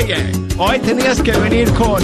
Oye, hoy tenías que venir con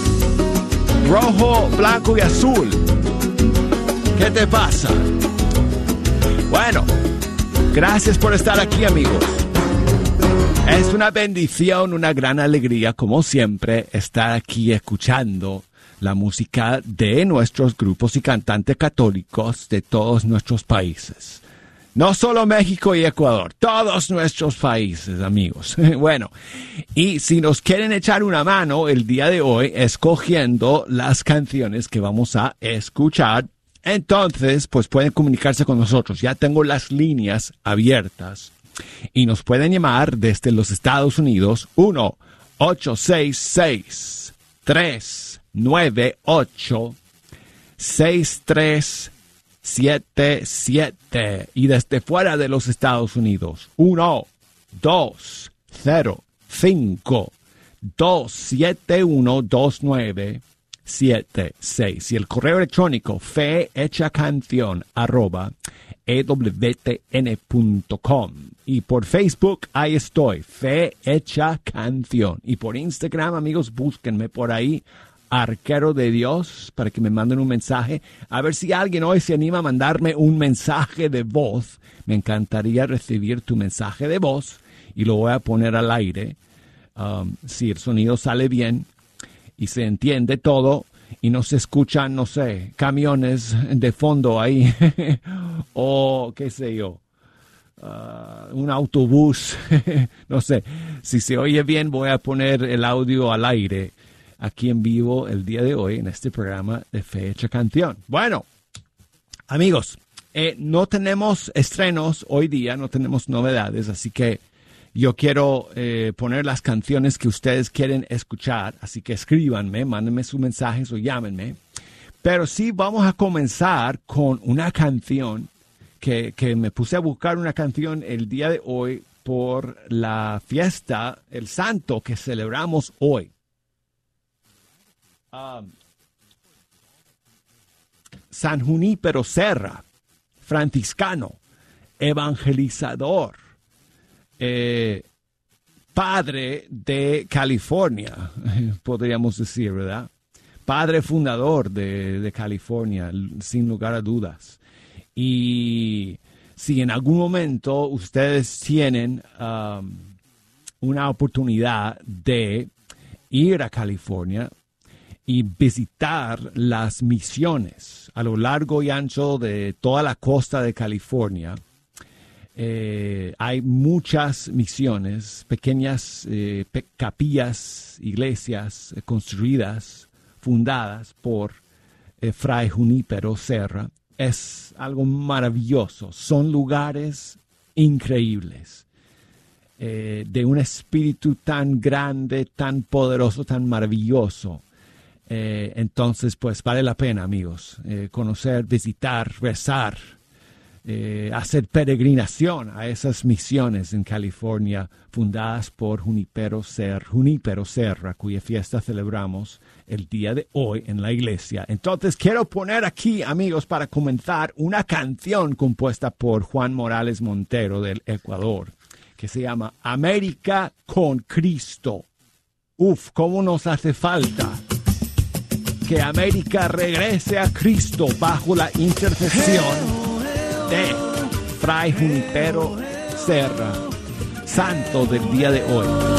rojo, blanco y azul. ¿Qué te pasa? Bueno, gracias por estar aquí, amigos. Es una bendición, una gran alegría, como siempre, estar aquí escuchando la música de nuestros grupos y cantantes católicos de todos nuestros países. No solo México y Ecuador, todos nuestros países, amigos. Bueno, y si nos quieren echar una mano el día de hoy escogiendo las canciones que vamos a escuchar, entonces pues pueden comunicarse con nosotros. Ya tengo las líneas abiertas y nos pueden llamar desde los Estados Unidos 1-866-398-6377 y desde fuera de los Estados Unidos 1-205-271-2976 y el correo electrónico fehechacanción@ewtn.com y por Facebook ahí estoy, Fe Hecha Canción, y por Instagram, amigos, búsquenme por ahí, Arquero de Dios, para que me manden un mensaje. A ver si alguien hoy se anima a mandarme un mensaje de voz. Me encantaría recibir tu mensaje de voz y lo voy a poner al aire. Si el sonido sale bien y se entiende todo y no se escuchan, no sé, camiones de fondo ahí o qué sé yo, un autobús, no sé. Si se oye bien, voy a poner el audio al aire aquí en vivo el día de hoy en este programa de Fe Hecha Canción. Bueno, amigos, no tenemos estrenos hoy día, no tenemos novedades, así que yo quiero poner las canciones que ustedes quieren escuchar, así que escríbanme, mándenme sus mensajes o llámenme. Pero sí vamos a comenzar con una canción que me puse a buscar una canción el día de hoy por la fiesta, el santo que celebramos hoy. San Junípero Serra, franciscano, evangelizador, padre de California, podríamos decir, ¿verdad? Padre fundador de California, sin lugar a dudas. Y si en algún momento ustedes tienen una oportunidad de ir a California y visitar las misiones a lo largo y ancho de toda la costa de California, hay muchas misiones, pequeñas capillas, iglesias construidas, fundadas por Fray Junípero Serra. Es algo maravilloso. Son lugares increíbles, de un espíritu tan grande, tan poderoso, tan maravilloso. Entonces, pues vale la pena, amigos, conocer, visitar, rezar, hacer peregrinación a esas misiones en California fundadas por Junípero Serra, cuya fiesta celebramos el día de hoy en la iglesia. Entonces quiero poner aquí, amigos, para comenzar, una canción compuesta por Juan Morales Montero del Ecuador, que se llama América con Cristo. Uf, cómo nos hace falta que América regrese a Cristo bajo la intercesión de Fray Junípero Serra, santo del día de hoy.